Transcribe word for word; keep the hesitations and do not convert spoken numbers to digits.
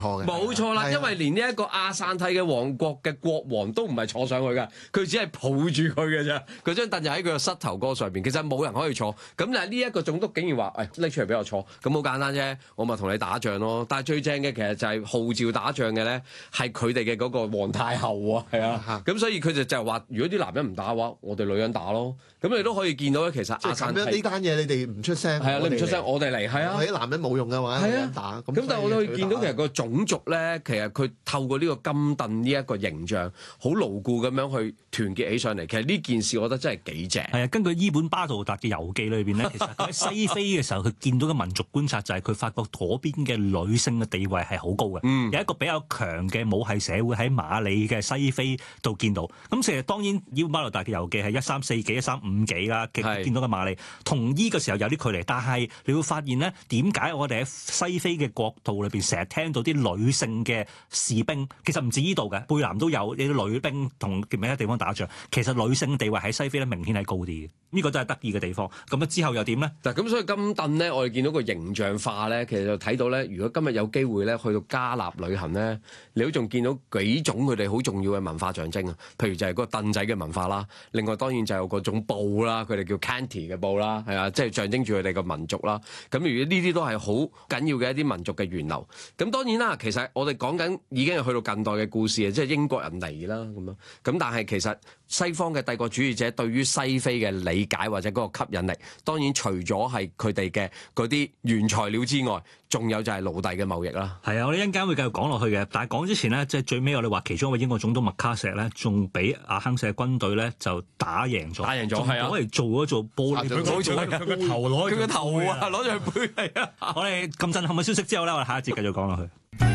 冇錯啦，因為連呢一個亞散蒂嘅王國嘅國王都唔係坐上去㗎，佢只係抱住佢嘅啫。佢張凳就喺佢個膝頭哥上邊，其實冇人可以坐。咁但係呢一個總督竟然話：誒拎出嚟俾我坐，咁好簡單啫，我咪同你打仗咯。但係最正嘅其實就係號召打仗嘅咧，係佢哋嘅嗰個皇太后啊，係啊。咁所以佢就就係話：如果啲男人唔打嘅話，我哋女人打咯。咁你都可以見到咧，其實亞散蒂呢單嘢你哋唔出聲， 係啊，你唔出聲，我哋嚟，係啊。 啲男人冇用嘅話，女人打。 咁但係我都可以見到其實個種族咧，其實佢透過呢個金凳呢一個形象，好牢固咁樣去團結起上嚟。其實呢件事，我覺得真係幾正。 係啊，根據伊本巴圖達嘅遊記裏邊咧，其實佢喺西非嘅時候，佢見到嘅民族觀察就係佢發覺嗰邊嘅女性嘅地位係好高嘅，嗯、有一個比較強嘅母系社會喺馬里嘅西非度見到。咁其實當然伊本巴圖達嘅遊記係一三四幾、一三五幾啦，見到嘅馬里同呢個時候有啲距離，但係你會發現咧，點解我哋喺西非嘅國度裏邊成日聽到啲女性嘅士兵，其實唔止呢度嘅，貝南都有呢啲女兵同其他地方打仗。其實女性地位喺西非咧明顯係高啲嘅，呢、這個都係得意嘅地方。咁啊之後又點咧？ 嗱，咁所以金凳咧，我哋見到個形象化咧，其實就睇到咧，如果今日有機會咧去到加納旅行咧，你都仲見到幾種佢哋好重要嘅文化象徵啊。譬如就係嗰個凳仔嘅文化啦，另外當然就有嗰種布啦，佢哋叫 Kanti 嘅布啦，係啊，即係象徵住佢哋嘅民族啦。咁如果呢啲都係好緊要嘅一啲民族嘅源流。咁當然啦，其實我哋講緊已經係去到近代嘅故事啊，即係英國人嚟啦咁樣。咁但係其實西方嘅帝國主義者對於西非嘅理解或者嗰個吸引力，當然除咗係佢哋嘅嗰啲原材料之外，仲有就係奴隸嘅貿易啦。 係啊，我哋一陣間會繼續講落去嘅。但係講之前呢，即係最尾我哋話其中一位英國總統麥卡錫咧，仲俾阿亨舍軍隊咧就打贏咗， 打贏咗係啊， 攞嚟做咗做玻璃， 佢攞住佢個頭攞佢個頭啊，攞住佢背係啊。 我哋咁震撼嘅消息之後咧，我哋下一節繼續講落去。